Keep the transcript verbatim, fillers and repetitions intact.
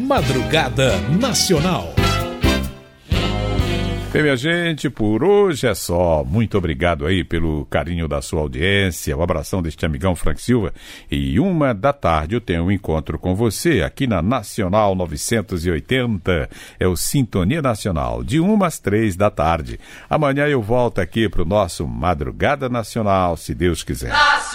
Madrugada Nacional. Bem, minha gente, por hoje é só. Muito obrigado aí pelo carinho da sua audiência, o abração deste amigão Frank Silva. E uma da tarde eu tenho um encontro com você aqui na Nacional novecentos e oitenta. É o Sintonia Nacional, de uma às três da tarde. Amanhã eu volto aqui para o nosso Madrugada Nacional, se Deus quiser.